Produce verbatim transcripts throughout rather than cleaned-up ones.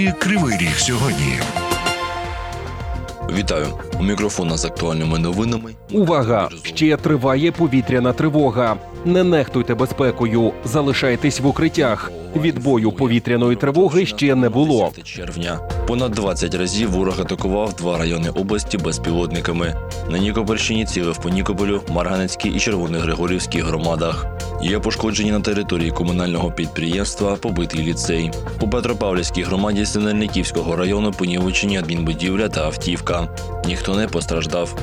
Кривий Ріг сьогодні. Вітаю. У мікрофона з актуальними новинами. Увага! Ще триває повітряна тривога. Не нехтуйте безпекою. Залишайтесь в укриттях. Відбою повітряної тривоги ще не було. Червня. Понад двадцять разів ворог атакував два райони області безпілотниками. На Нікопольщині цілив по Нікополю, Марганецькій і Червоногригорівській громадах. Є пошкоджені на території комунального підприємства побитий ліцей. У Петропавлівській громаді Синельниківського району понівечені адмінбудівля та автівка. Ніхто не постраждав.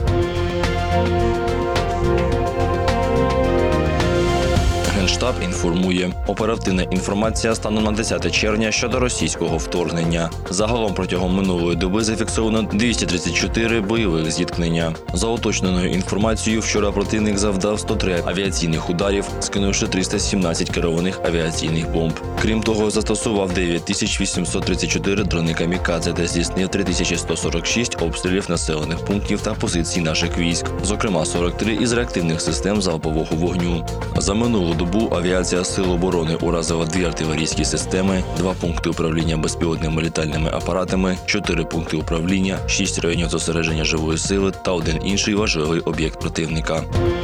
Генштаб інформує. Оперативна інформація станом на десяте червня щодо російського вторгнення. Загалом протягом минулої доби зафіксовано двісті тридцять чотири бойових зіткнення. За уточненою інформацією, вчора противник завдав сто три авіаційних ударів, скинувши триста сімнадцять керованих авіаційних бомб. Крім того, застосував дев'ять тисяч вісімсот тридцять чотири дрони камікадзе та здійснив три тисячі сто сорок шість обстрілів населених пунктів та позицій наших військ, зокрема сорок три із реактивних систем залпового вогню. За минулу добу авіація Сил оборони уразила дві артилерійські системи, два пункти управління безпілотними літальними апаратами, чотири пункти управління, шість районів зосередження живої сили та один інший важливий об'єкт противника.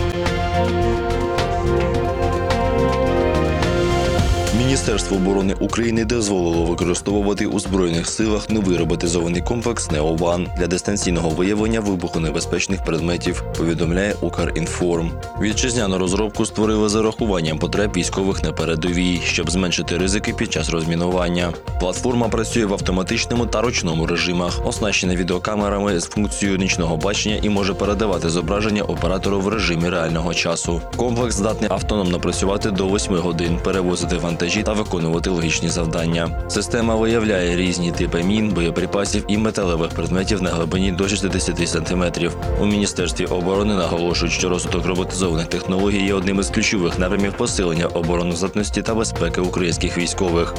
Міністерство оборони України дозволило використовувати у Збройних силах новий роботизований комплекс «Неован» для дистанційного виявлення вибухонебезпечних предметів, повідомляє Укрінформ. Вітчизняну розробку створили з урахуванням потреб військових на передовій, щоб зменшити ризики під час розмінування. Платформа працює в автоматичному та ручному режимах, оснащена відеокамерами з функцією нічного бачення і може передавати зображення оператору в режимі реального часу. Комплекс здатний автономно працювати до восьми годин, перевозити вантажі та виконувати логічні завдання. Система виявляє різні типи мін, боєприпасів і металевих предметів на глибині до шістдесят сантиметрів. У Міністерстві оборони наголошують, що розвиток роботизованих технологій є одним із ключових напрямів посилення обороноздатності та безпеки українських військових.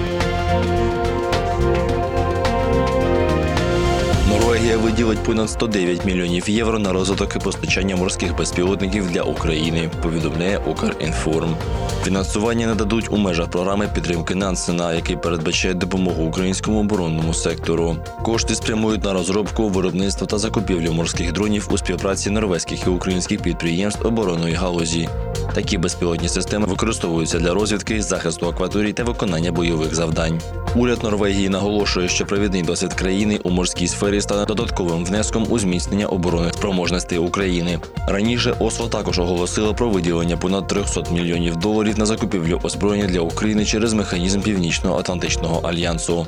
Норвегія виділить понад сто дев'ять мільйонів євро на розвиток і постачання морських безпілотників для України, повідомляє Укрінформ. Фінансування нададуть у межах програми підтримки Нансена, який передбачає допомогу українському оборонному сектору. Кошти спрямують на розробку, виробництво та закупівлю морських дронів у співпраці норвезьких і українських підприємств оборонної галузі. Такі безпілотні системи використовуються для розвідки, захисту акваторій та виконання бойових завдань. Уряд Норвегії наголошує, що провідний досвід країни у морській сфері стане додатковим внеском у зміцнення оборонних спроможностей України. Раніше Осло також оголосило про виділення понад триста мільйонів доларів на закупівлю озброєння для України через механізм Північно-Атлантичного альянсу.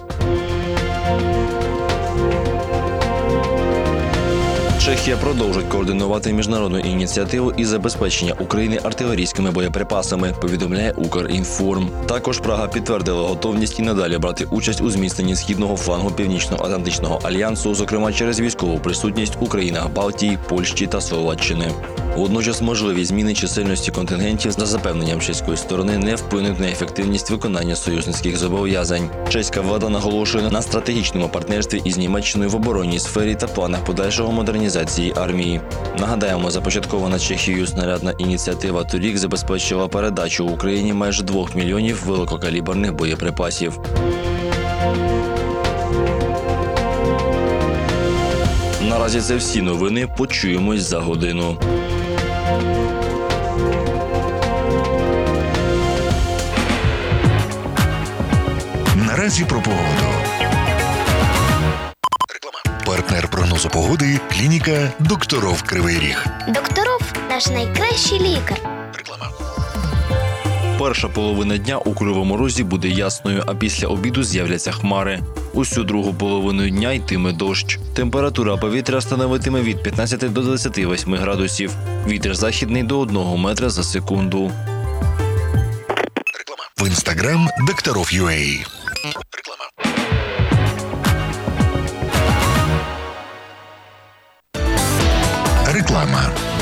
Чехія продовжить координувати міжнародну ініціативу із забезпечення України артилерійськими боєприпасами, повідомляє Укрінформ. Також Прага підтвердила готовність і надалі брати участь у зміцненні східного флангу Північно-Атлантичного альянсу, зокрема через військову присутність у країнах Балтії, Польщі та Словаччини. Водночас можливі зміни чисельності контингентів за запевненням чеської сторони не вплинуть на ефективність виконання союзницьких зобов'язань. Чеська влада наголошує на стратегічному партнерстві із Німеччиною в оборонній сфері та планах подальшого модернізації армії. Нагадаємо, започаткована Чехією снарядна ініціатива торік забезпечила передачу Україні майже двох мільйонів великокаліберних боєприпасів. Наразі це всі новини. Почуємось за годину. Наразі про погоду. Реклама. Партнер прогнозу погоди – клініка «Докторов Кривий Ріг». Докторов – наш найкращий лікар. Реклама. Перша половина дня у Кривому Розі буде ясною, а після обіду з'являться хмари. Усю другу половину дня йтиме дощ. Температура повітря становитиме від п'ятнадцяти до двадцяти восьми градусів. Вітер західний до одного метра за секунду. Реклама. В інстаграм «Докторов.ua». Реклама. Реклама.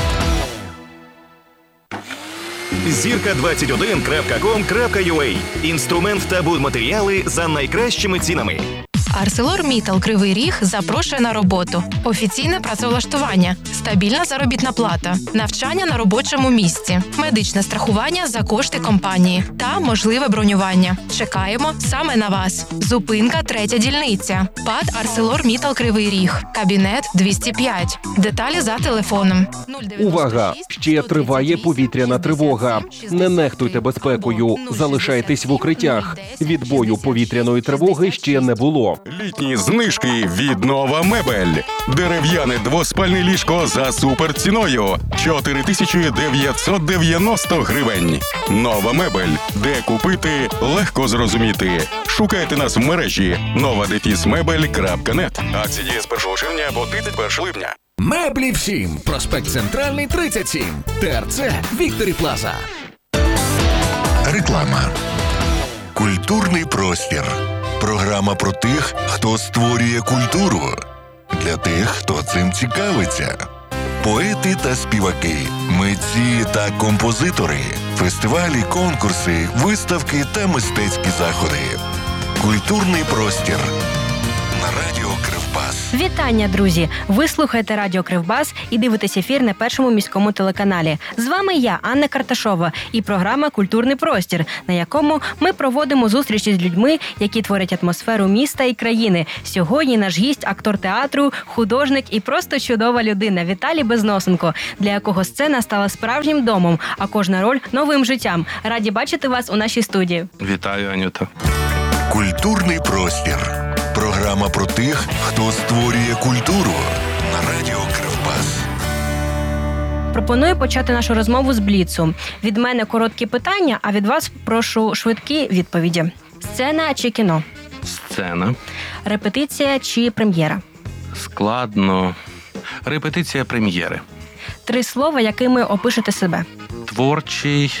зірка двадцять один крапка ком крапка ю а. Інструмент та будматеріали за найкращими цінами. ArcelorMittal Кривий Ріг запрошує на роботу. Офіційне працевлаштування, стабільна заробітна плата, навчання на робочому місці, медичне страхування за кошти компанії та можливе бронювання. Чекаємо саме на вас. Зупинка третя дільниця. ПАТ ArcelorMittal Кривий Ріг. Кабінет двісті п'ять. Деталі за телефоном. Увага! Ще триває повітряна тривога. Не нехтуйте безпекою. Залишайтесь в укриттях. Відбою повітряної тривоги ще не було. Літні знижки від Нова Мебель. Дерев'яне двоспальне ліжко за суперціною чотири тисячі дев'ятсот дев'яносто гривень. Нова Мебель. Де купити, легко зрозуміти. Шукайте нас в мережі нова дефіс мебель крапка нет. Акції діє з першого червня по тридцять першого липня. Меблі всім. Проспект Центральний, тридцять сім. ТРЦ Вікторі Плаза. Реклама. Культурний простір. Програма про тих, хто створює культуру. Для тих, хто цим цікавиться. Поети та співаки, митці та композитори, фестивалі, конкурси, виставки та мистецькі заходи. Культурний простір. На радіо Кривбас. Вітання, друзі! Ви слухаєте Радіо Кривбас і дивитесь ефір на Першому міському телеканалі. З вами я, Анна Карташова, і програма «Культурний простір», на якому ми проводимо зустрічі з людьми, які творять атмосферу міста і країни. Сьогодні наш гість – актор театру, художник і просто чудова людина Віталій Безносенко, для якого сцена стала справжнім домом, а кожна роль – новим життям. Раді бачити вас у нашій студії. Вітаю, Анюта. Культурний простір. Програма про тих, хто створює культуру. На радіо Кривбас. Пропоную почати нашу розмову з бліцу. Від мене короткі питання, а від вас прошу швидкі відповіді. Сцена чи кіно? Сцена. Репетиція чи прем'єра? Складно. Репетиція прем'єри. Три слова, якими опишете себе. Творчий,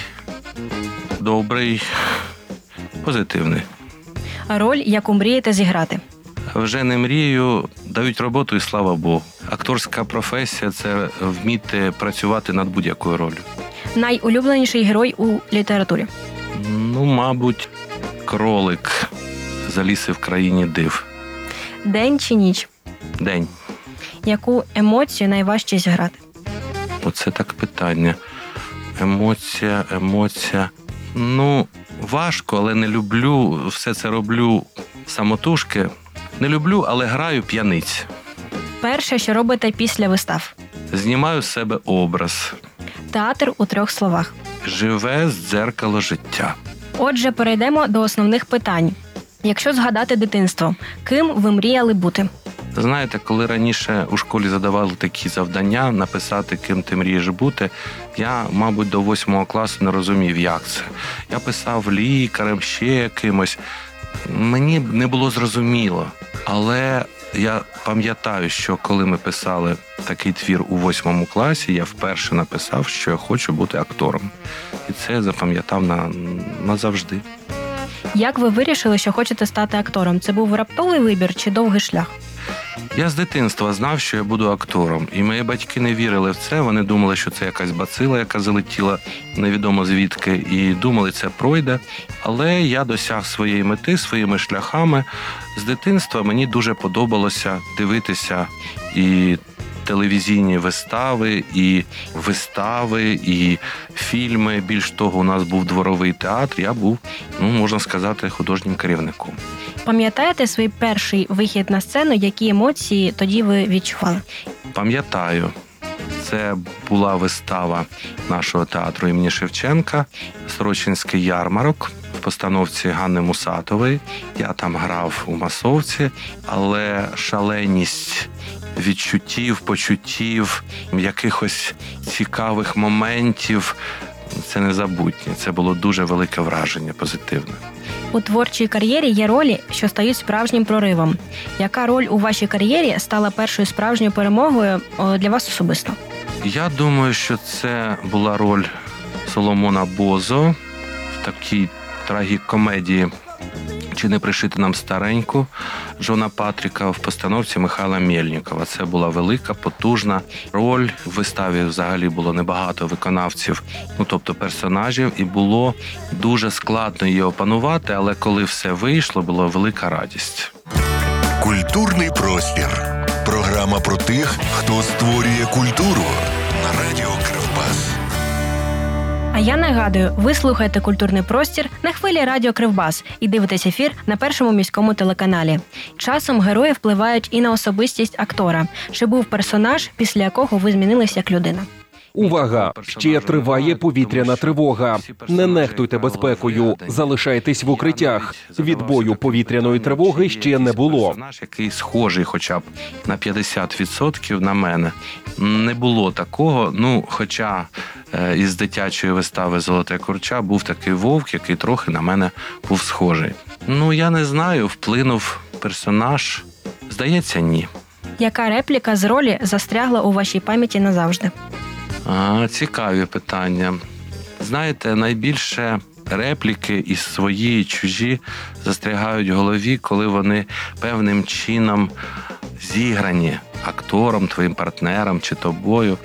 добрий, позитивний. Роль, яку мрієте зіграти. Вже не мрію, дають роботу і слава Богу. Акторська професія – це вміти працювати над будь-якою ролью. Найулюбленіший герой у літературі? Ну, мабуть, кролик з Аліси в країні див. День чи ніч? День. Яку емоцію найважче зіграти? Оце так питання. Емоція, емоція. Ну, важко, але не люблю. Все це роблю самотужки. Не люблю, але граю п'яниць. Перше, що робите після вистав? Знімаю з себе образ. Театр у трьох словах. Живе дзеркало життя. Отже, перейдемо до основних питань. Якщо згадати дитинство, ким ви мріяли бути? Знаєте, коли раніше у школі задавали такі завдання, написати, ким ти мрієш бути, я, мабуть, до восьмого класу не розумів, як це. Я писав лікарем, ще кимось. Мені не було зрозуміло. Але я пам'ятаю, що коли ми писали такий твір у восьмому класі, я вперше написав, що я хочу бути актором. І це я запам'ятав на, назавжди. Як ви вирішили, що хочете стати актором? Це був раптовий вибір чи довгий шлях? Я з дитинства знав, що я буду актором. І мої батьки не вірили в це. Вони думали, що це якась бацила, яка залетіла невідомо звідки. І думали, це пройде. Але я досяг своєї мети, своїми шляхами. З дитинства мені дуже подобалося дивитися і телевізійні вистави, і вистави, і фільми. Більш того, у нас був дворовий театр. Я був, ну, можна сказати, художнім керівником. Пам'ятаєте свій перший вихід на сцену? Які емоції тоді ви відчували? Пам'ятаю. Це була вистава нашого театру імені Шевченка «Сорочинський ярмарок» в постановці Ганни Мусатової. Я там грав у масовці, але шаленість відчуттів, почуттів, якихось цікавих моментів – це незабутнє. Це було дуже велике враження, позитивне. У творчій кар'єрі є ролі, що стають справжнім проривом. Яка роль у вашій кар'єрі стала першою справжньою перемогою для вас особисто? Я думаю, що це була роль Соломона Бозо в такій трагікомедії «Чи не пришити нам стареньку» Джона Патріка в постановці Михайла Мєльнікова. Це була велика, потужна роль. В виставі взагалі було небагато виконавців, ну тобто персонажів, і було дуже складно її опанувати, але коли все вийшло, була велика радість. Культурний простір. Програма про тих, хто створює культуру на радіо Кривбас. А я нагадую, ви слухаєте «Культурний простір» на хвилі радіо Кривбас і дивитесь ефір на першому міському телеканалі. Часом герої впливають і на особистість актора. Чи був персонаж, після якого ви змінилися як людина? Увага! Ще триває повітряна тривога. Не нехтуйте безпекою, залишайтесь в укриттях. Відбою повітряної тривоги ще не було. Персонаж, який схожий хоча б на п'ятдесят відсотків на мене. Не було такого, ну, хоча е, із дитячої вистави «Золоте курча» був такий вовк, який трохи на мене був схожий. Ну, я не знаю, вплинув персонаж. Здається, ні. Яка репліка з ролі застрягла у вашій пам'яті назавжди? А, цікаві питання. Знаєте, найбільше репліки і свої, і чужі застрягають в голові, коли вони певним чином зіграні актором, твоїм партнером чи тобою.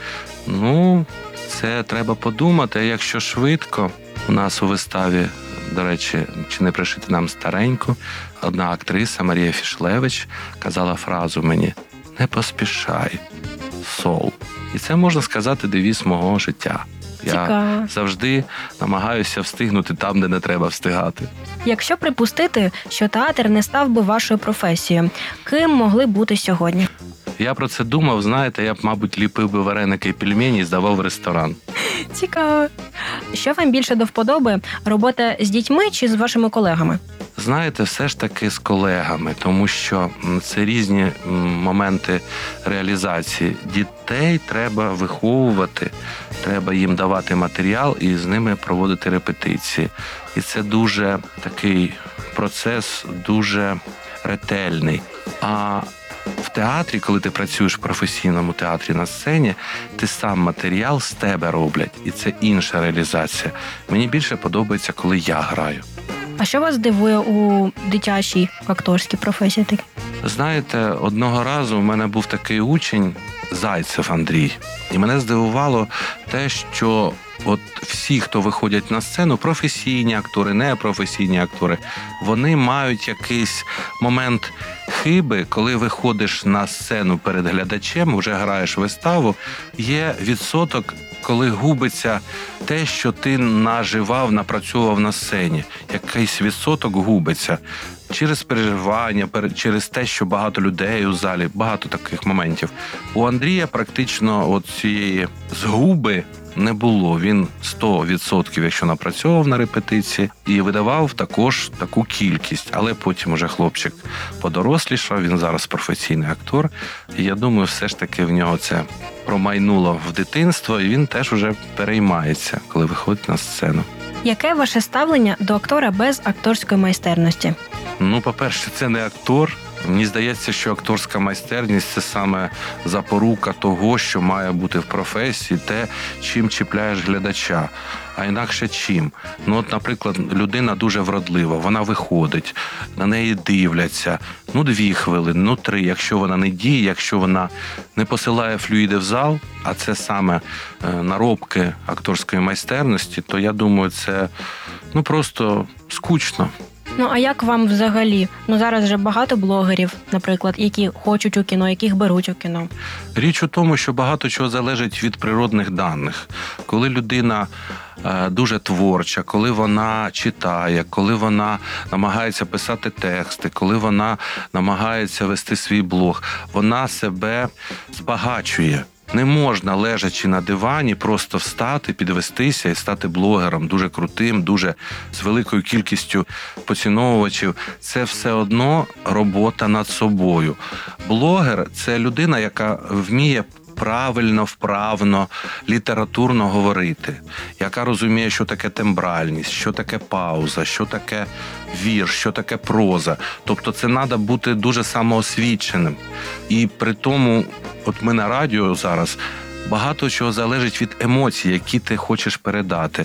Ну, це треба подумати. Якщо швидко, у нас у виставі, до речі, чи не пришити нам стареньку, одна актриса Марія Фішлевич казала фразу мені: «Не поспішай, сол». І це, можна сказати, девіз мого життя. Цікаво. Я завжди намагаюся встигнути там, де не треба встигати. Якщо припустити, що театр не став би вашою професією, ким могли бути сьогодні? Я про це думав, знаєте, я б, мабуть, ліпив би вареники і пельмені і здавав в ресторан. Цікаво. Що вам більше до вподоби, робота з дітьми чи з вашими колегами? Знаєте, все ж таки з колегами, тому що це різні моменти реалізації. Дітей треба виховувати, треба їм давати матеріал і з ними проводити репетиції. І це дуже такий процес, дуже ретельний. А в театрі, коли ти працюєш в професійному театрі на сцені, ти сам матеріал з тебе роблять. І це інша реалізація. Мені більше подобається, коли я граю. А що вас дивує у дитячій акторській професії? Знаєте, одного разу у мене був такий учень, Зайцев Андрій. І мене здивувало те, що от всі, хто виходять на сцену, професійні актори, непрофесійні актори, вони мають якийсь момент хиби, коли виходиш на сцену перед глядачем, вже граєш виставу, є відсоток, коли губиться те, що ти наживав, напрацьовував на сцені. Якийсь відсоток губиться. Через переживання, через те, що багато людей у залі, багато таких моментів. У Андрія практично от цієї згуби не було. Він сто відсотків, якщо напрацьовував на репетиції, і видавав також таку кількість. Але потім уже хлопчик подорослішав, він зараз професійний актор. І я думаю, все ж таки в нього це промайнуло в дитинство, і він теж уже переймається, коли виходить на сцену. Яке ваше ставлення до актора без акторської майстерності? Ну, по-перше, це не актор. Мені здається, що акторська майстерність – це саме запорука того, що має бути в професії, те, чим чіпляєш глядача. А інакше чим? Ну, от, наприклад, людина дуже вродлива, вона виходить, на неї дивляться, ну, дві хвилини, ну, три. Якщо вона не діє, якщо вона не посилає флюїди в зал, а це саме наробки акторської майстерності, то, я думаю, це, ну, просто скучно. Ну, а як вам взагалі? Ну, зараз вже багато блогерів, наприклад, які хочуть у кіно, яких беруть у кіно. Річ у тому, що багато чого залежить від природних даних. Коли людина е, дуже творча, коли вона читає, коли вона намагається писати тексти, коли вона намагається вести свій блог, вона себе збагачує. Не можна, лежачи на дивані, просто встати, підвестися і стати блогером, дуже крутим, дуже з великою кількістю поціновувачів. Це все одно робота над собою. Блогер – це людина, яка вміє правильно, вправно, літературно говорити, яка розуміє, що таке тембральність, що таке пауза, що таке вірш, що таке проза. Тобто це треба бути дуже самоосвіченим. І при тому, от ми на радіо зараз, багато чого залежить від емоцій, які ти хочеш передати.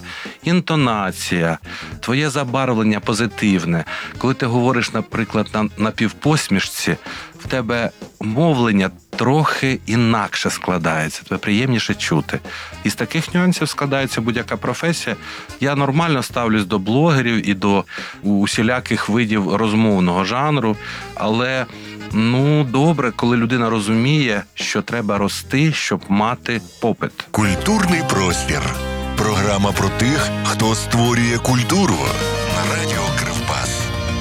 Інтонація, твоє забарвлення позитивне. Коли ти говориш, наприклад, на, на півпосмішці, в тебе мовлення трохи інакше складається, тебе приємніше чути. Із таких нюансів складається будь-яка професія. Я нормально ставлюсь до блогерів і до усіляких видів розмовного жанру, але ну, добре, коли людина розуміє, що треба рости, щоб мати попит. Культурний простір. Програма про тих, хто створює культуру. На радіо Кривбас.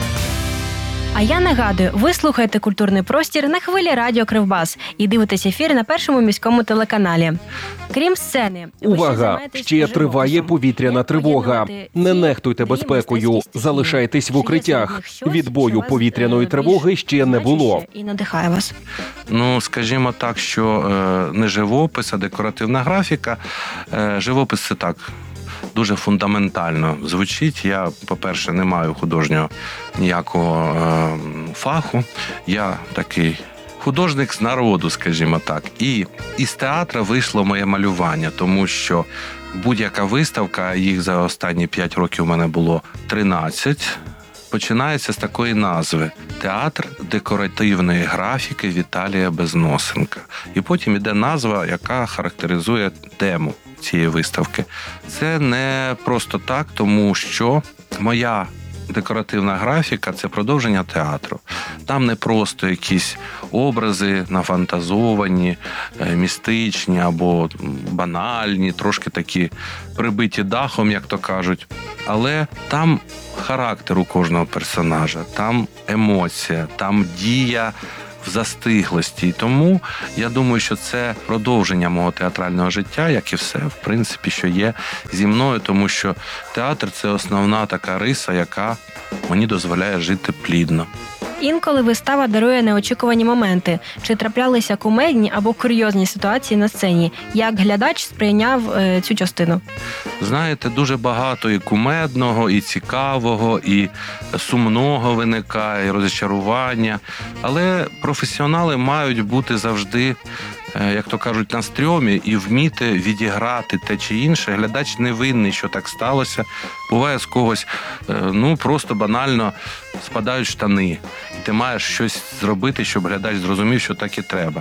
А я нагадую, ви слухаєте «Культурний простір» на хвилі радіо Кривбас і дивитесь ефір на першому міському телеканалі. Крім сцени... Увага! Ще триває повітряна тривога. Не нехтуйте безпекою, залишайтесь в укриттях. Відбою повітряної тривоги ще не було. І надихає вас. Ну, скажімо так, що е, не живопис, а декоративна графіка. Е, живопис – це так, дуже фундаментально звучить. Я, по-перше, не маю художнього ніякого е, фаху. Я такий художник з народу, скажімо так. І із театру вийшло моє малювання, тому що будь-яка виставка, їх за останні п'ять років у мене було тринадцять, починається з такої назви «Театр декоративної графіки Віталія Безносенка». І потім іде назва, яка характеризує тему цієї виставки. Це не просто так, тому що моя декоративна графіка – це продовження театру. Там не просто якісь образи нафантазовані, містичні або банальні, трошки такі прибиті дахом, як то кажуть. Але там характер у кожного персонажа, там емоція, там дія в застиглості. І тому я думаю, що це продовження мого театрального життя, як і все, в принципі, що є зі мною, тому що театр – це основна така риса, яка мені дозволяє жити плідно. Інколи вистава дарує неочікувані моменти. Чи траплялися кумедні або курйозні ситуації на сцені? Як глядач сприйняв е, цю частину? Знаєте, дуже багато і кумедного, і цікавого, і сумного виникає, і розчарування. Але професіонали мають бути завжди, як то кажуть, на стрьомі і вміти відіграти те чи інше. Глядач не винний, що так сталося. Буває з когось, ну, просто банально спадають штани. І ти маєш щось зробити, щоб глядач зрозумів, що так і треба.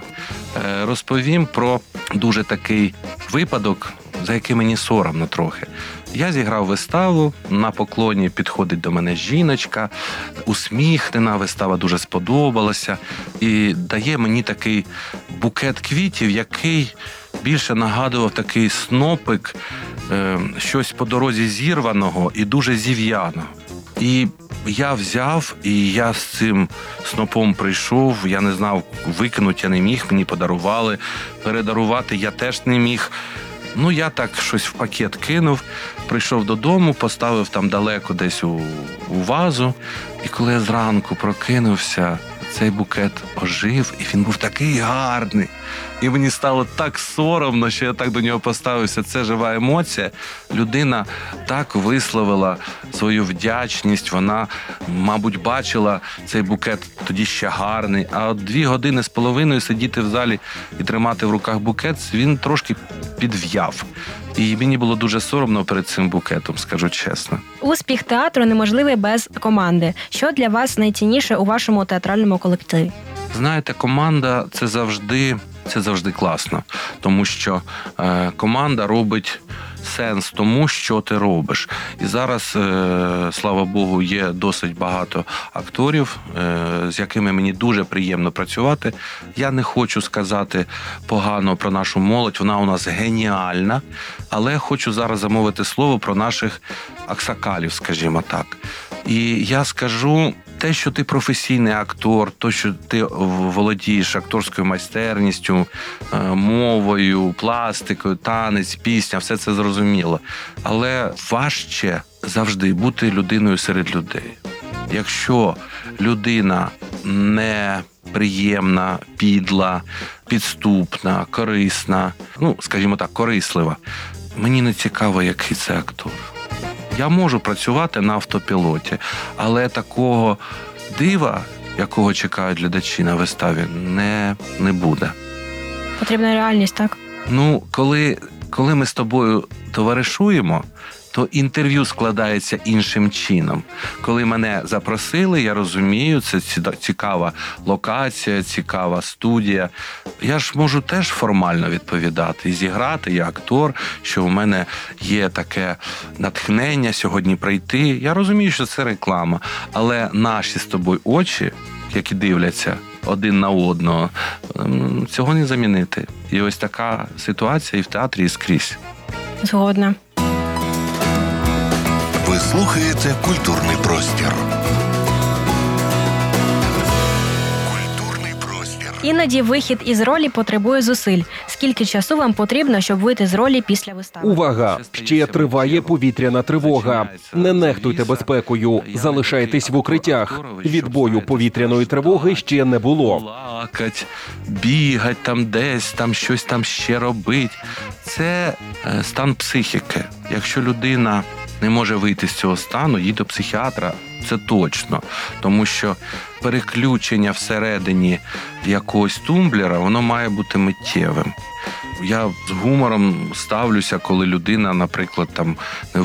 Розповім про дуже такий випадок, за який мені соромно трохи. Я зіграв виставу, на поклоні підходить до мене жіночка, усміхнена, вистава дуже сподобалася, і дає мені такий букет квітів, який більше нагадував такий снопик, е, щось по дорозі зірваного і дуже зів'яного. І я взяв, і я з цим снопом прийшов, я не знав, викинути я не міг, мені подарували, передарувати я теж не міг. Ну, я так щось в пакет кинув, прийшов додому, поставив там далеко десь у, у вазу. І коли я зранку прокинувся, цей букет ожив, і він був такий гарний. І мені стало так соромно, що я так до нього поставився. Це жива емоція. Людина так висловила свою вдячність. Вона, мабуть, бачила цей букет тоді ще гарний. А от дві години з половиною сидіти в залі і тримати в руках букет, він трошки підв'яв. І мені було дуже соромно перед цим букетом, скажу чесно. Успіх театру неможливий без команди. Що для вас найцінніше у вашому театральному колективі? Знаєте, команда – це завжди, це завжди класно, тому що е, команда робить сенс тому, що ти робиш. І зараз, е, слава Богу, є досить багато акторів, е, з якими мені дуже приємно працювати. Я не хочу сказати погано про нашу молодь, вона у нас геніальна, але хочу зараз замовити слово про наших аксакалів, скажімо так. І я скажу, те, що ти професійний актор, то, що ти володієш акторською майстерністю, мовою, пластикою, танець, пісня, все це зрозуміло. Але важче завжди бути людиною серед людей. Якщо людина неприємна, підла, підступна, корисна, ну, скажімо так, корислива, мені не цікаво, який це актор. Я можу працювати на автопілоті, але такого дива, якого чекають глядачі на виставі, не, не буде. Потрібна реальність, так? Ну, коли, коли ми з тобою товаришуємо, то інтерв'ю складається іншим чином. Коли мене запросили, я розумію, це цікава локація, цікава студія. Я ж можу теж формально відповідати і зіграти, я актор, що в мене є таке натхнення сьогодні прийти. Я розумію, що це реклама, але наші з тобою очі, які дивляться один на одного, цього не замінити. І ось така ситуація і в театрі, і скрізь. Згодна. Ви слухаєте «Культурний простір». Культурний простір. Іноді вихід із ролі потребує зусиль. Скільки часу вам потрібно, щоб вийти з ролі після вистави? Увага! Ще триває повітряна тривога. Не нехтуйте безпекою. Залишайтесь в укриттях. Відбою повітряної тривоги ще не було. Плакать, бігать там десь, там щось там ще робить. Це стан психіки. Якщо людина не може вийти з цього стану, їй до психіатра, це точно. Тому що переключення всередині якогось тумблера, воно має бути миттєвим. Я з гумором ставлюся, коли людина, наприклад, там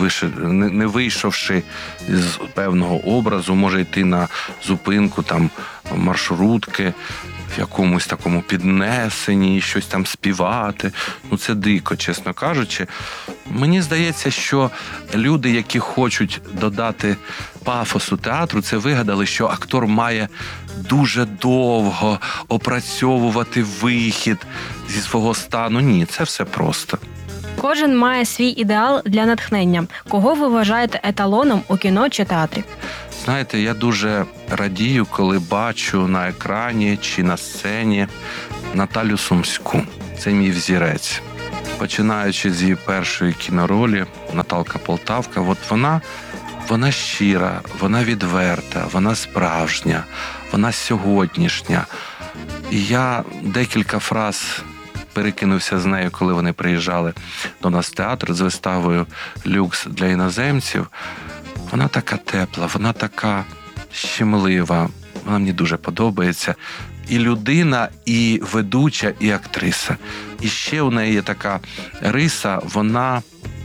не вийшовши з певного образу, може йти на зупинку там маршрутки, в якомусь такому піднесенні, щось там співати. Ну, це дико, чесно кажучи. Мені здається, що люди, які хочуть додати пафосу театру, це вигадали, що актор має дуже довго опрацьовувати вихід зі свого стану. Ні, це все просто. Кожен має свій ідеал для натхнення. Кого ви вважаєте еталоном у кіно чи театрі? Знаєте, я дуже радію, коли бачу на екрані чи на сцені Наталю Сумську. Це мій взірець. Починаючи з її першої кіноролі «Наталка Полтавка», от вона, вона щира, вона відверта, вона справжня, вона сьогоднішня. І я декілька фраз перекинувся з нею, коли вони приїжджали до нас в театр з виставою «Люкс для іноземців». Вона така тепла, вона така щемлива, вона мені дуже подобається. І людина, і ведуча, і актриса. І ще у неї є така риса, вона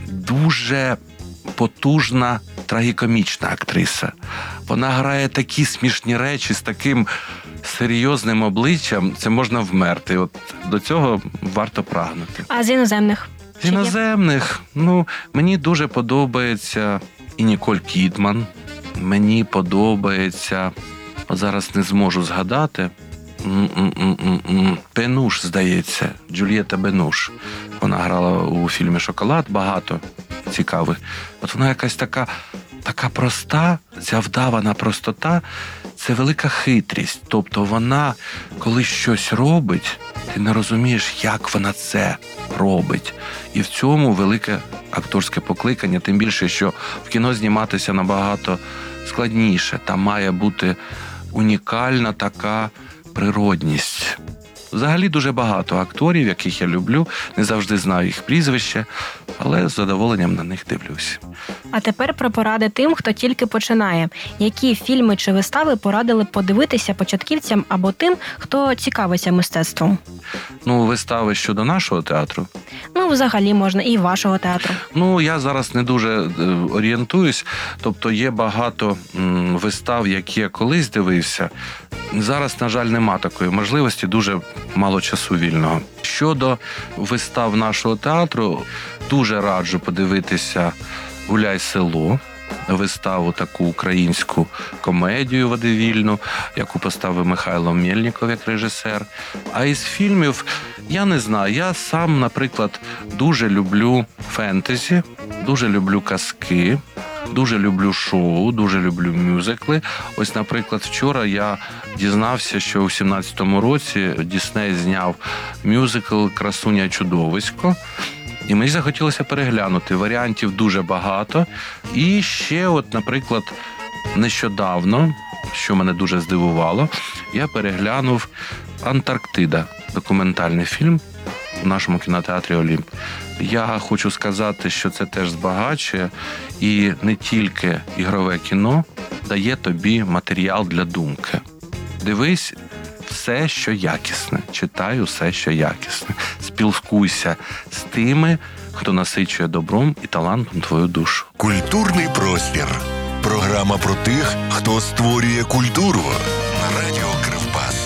дуже потужна, трагікомічна актриса. Вона грає такі смішні речі з таким серйозним обличчям, це можна вмерти. От до цього варто прагнути. А з іноземних? З іноземних, ну, мені дуже подобається і Ніколь Кідман. Мені подобається, от зараз не зможу згадати, Бенуш, здається, Джульєта Бенуш. Вона грала у фільмі «Шоколад», багато цікавих. От вона якась така, така проста, ця вдавана простота, це велика хитрість. Тобто вона, коли щось робить, ти не розумієш, як вона це робить. І в цьому велике акторське покликання, тим більше, що в кіно зніматися набагато складніше. Там має бути унікальна така природність. Взагалі дуже багато акторів, яких я люблю, не завжди знаю їх прізвище, але з задоволенням на них дивлюсь. А тепер про поради тим, хто тільки починає. Які фільми чи вистави порадили подивитися початківцям або тим, хто цікавиться мистецтвом? Ну, вистави щодо нашого театру? Ну, взагалі можна і вашого театру. Ну, я зараз не дуже орієнтуюсь. Тобто є багато м, вистав, які я колись дивився. Зараз, на жаль, нема такої можливості, дуже мало часу вільного. Щодо вистав нашого театру, дуже раджу подивитися «Гуляй село», виставу таку українську комедію водевільну, яку поставив Михайло Мєльніков як режисер. А із фільмів, я не знаю, я сам, наприклад, дуже люблю фентезі, дуже люблю казки, дуже люблю шоу, дуже люблю мюзикли. Ось, наприклад, вчора я дізнався, що у сімнадцятому році Дісней зняв мюзикл «Красуня чудовисько». І мені захотілося переглянути. Варіантів дуже багато. І ще, от, наприклад, нещодавно, що мене дуже здивувало, я переглянув «Антарктида», документальний фільм у нашому кінотеатрі «Олімп». Я хочу сказати, що це теж збагачує, і не тільки ігрове кіно дає тобі матеріал для думки. Дивись все, що якісне. Читай усе, що якісне. Спілкуйся з тими, хто насичує добром і талантом твою душу. Культурний простір. Програма про тих, хто створює культуру. На радіо Кривбас.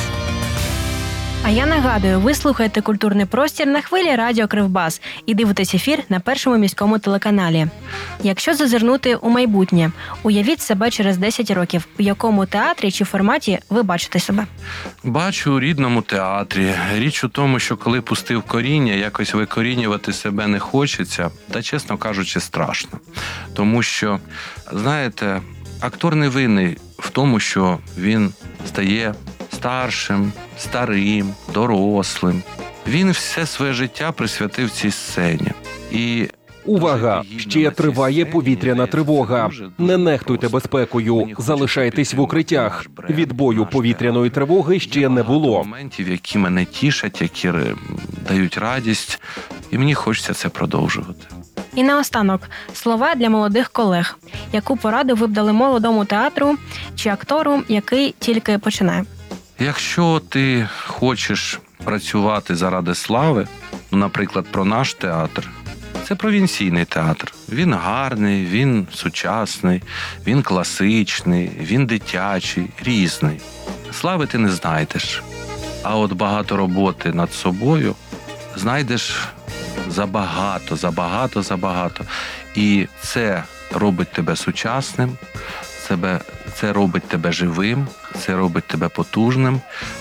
А я нагадую, ви слухаєте «Культурний простір» на хвилі Радіо Кривбас і дивитесь ефір на першому міському телеканалі. Якщо зазирнути у майбутнє, уявіть себе через десять років, у якому театрі чи форматі ви бачите себе? Бачу у рідному театрі. Річ у тому, що коли пустив коріння, якось викорінювати себе не хочеться, та, чесно кажучи, страшно. Тому що, знаєте, актор не винний в тому, що він стає старшим, старим, дорослим. Він все своє життя присвятив цій сцені. І Увага! Ще триває повітряна тривога. Не нехтуйте безпекою, залишайтесь в укриттях. Відбою повітряної тривоги ще не було. Моментів, які мене тішать, які дають радість, і мені хочеться це продовжувати. І наостанок, слова для молодих колег. Яку пораду ви б дали молодому театру чи актору, який тільки починає? Якщо ти хочеш працювати заради слави, наприклад, про наш театр, це провінційний театр. Він гарний, він сучасний, він класичний, він дитячий, різний. Слави ти не знайдеш. А от багато роботи над собою знайдеш забагато, забагато, забагато. І це робить тебе сучасним, це, це робить тебе живим, це робить тебе потужним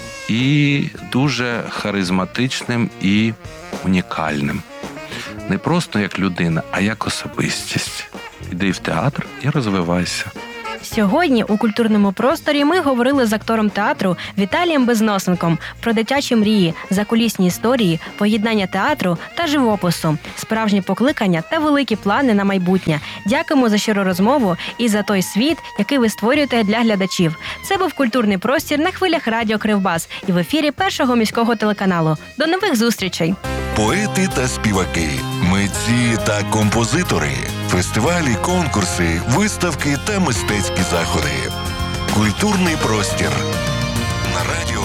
і дуже харизматичним і унікальним. Не просто як людина, а як особистість. Іди в театр і розвивайся. Сьогодні у культурному просторі ми говорили з актором театру Віталієм Безносенком про дитячі мрії, закулісні історії, поєднання театру та живопису, справжні покликання та великі плани на майбутнє. Дякуємо за щиру розмову і за той світ, який ви створюєте для глядачів. Це був культурний простір на хвилях Радіо Кривбас і в ефірі першого міського телеканалу. До нових зустрічей! Поети та співаки, митці та композитори, фестивалі, конкурси, виставки та мистецькі заходи. Культурний простір на радіо